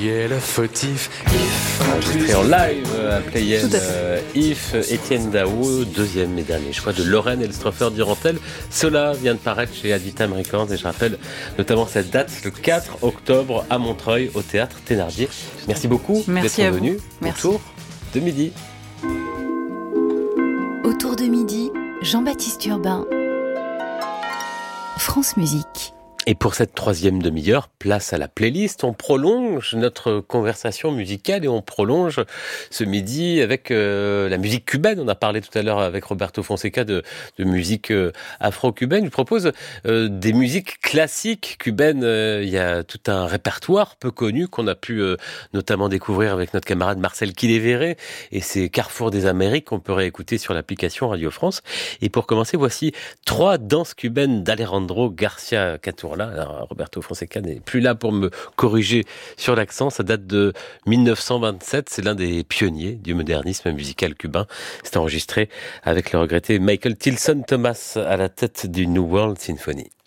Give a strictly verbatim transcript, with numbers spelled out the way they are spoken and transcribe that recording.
qui est le fautif? If. Enregistré en live à Playel, euh, If, Étienne Dao, deuxième et dernier choix de Lorraine Elstrofer Durantel. Cela vient de paraître chez Aditam Records et je rappelle notamment cette date, le quatre octobre à Montreuil, au théâtre Thénardier. Merci beaucoup Merci d'être venu. Merci. Autour de midi. Autour de midi, Jean-Baptiste Urbain, France Musique. Et pour cette troisième demi-heure, place à la playlist. On prolonge notre conversation musicale et on prolonge ce midi avec euh, la musique cubaine. On a parlé tout à l'heure avec Roberto Fonseca de, de musique euh, afro-cubaine. Je propose euh, des musiques classiques cubaines. Euh, il y a tout un répertoire peu connu qu'on a pu euh, notamment découvrir avec notre camarade Marcel Quilevere et ses Carrefours des Amériques qu'on peut réécouter sur l'application Radio France. Et pour commencer, voici trois danses cubaines d'Alejandro Garcia Caturla. Alors, Roberto Fonseca n'est plus là pour me corriger sur l'accent. Ça date de dix-neuf cent vingt-sept. C'est l'un des pionniers du modernisme musical cubain. C'est enregistré avec le regretté Michael Tilson Thomas à la tête du New World Symphony.